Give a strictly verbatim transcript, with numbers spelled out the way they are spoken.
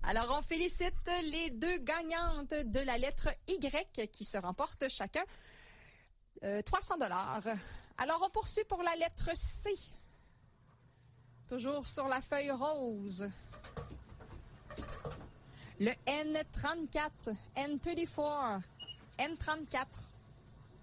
Alors, on félicite les deux gagnantes de la lettre Y qui se remportent chacun euh, trois cents dollars. Alors, on poursuit pour la lettre C. Toujours sur la feuille rose. Le N trente-quatre, N trente-quatre, N trente-quatre.